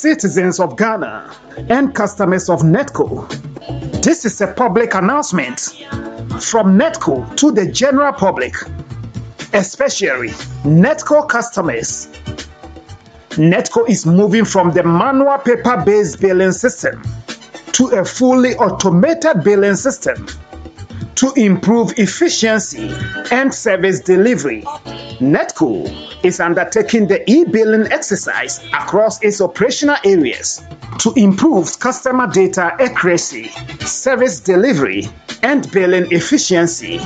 citizens of Ghana and customers of Netco. This is a public announcement from Netco to the general public, especially Netco customers. Netco is moving from the manual paper-based billing system to a fully automated billing system to improve efficiency and service delivery. Netco is undertaking the e-billing exercise across its operational areas to improve customer data accuracy, service delivery, and billing efficiency.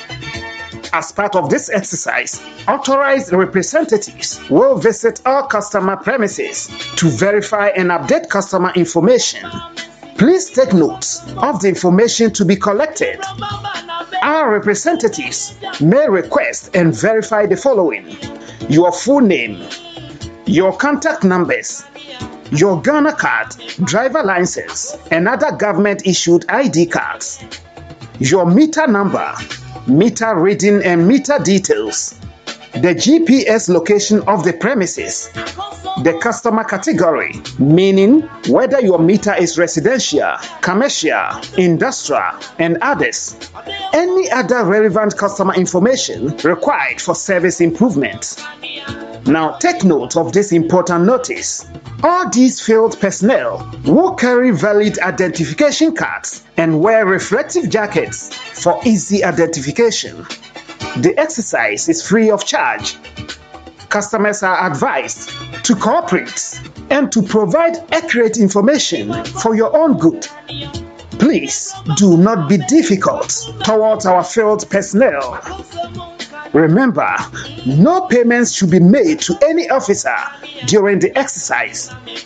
As part of this exercise, authorized representatives will visit our customer premises to verify and update customer information. Please take note of the information to be collected. Our representatives may request and verify the following: your full name, your contact numbers, your Ghana card, driver license, and other government-issued ID cards, your meter number, meter reading and meter details, the GPS location of the premises, the customer category, meaning whether your meter is residential, commercial, industrial, and others, any other relevant customer information required for service improvement. Now take note of this important notice. All these field personnel will carry valid identification cards and wear reflective jackets for easy identification. The exercise is free of charge. Customers are advised to cooperate and to provide accurate information for your own good. Please do not be difficult towards our field personnel. Remember, no payments should be made to any officer during the exercise.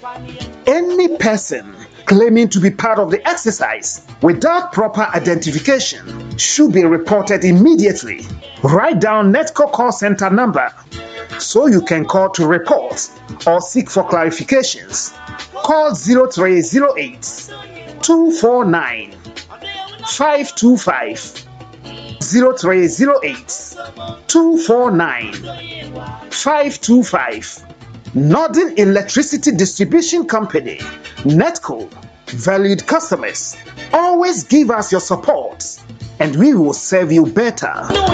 Any person claiming to be part of the exercise without proper identification should be reported immediately. Write down Netco call center number so you can call to report or seek for clarifications. Call 0308 249 525. 0308 249 525. Northern Electricity Distribution Company, Netco. Valued customers, always give us your support and we will serve you better.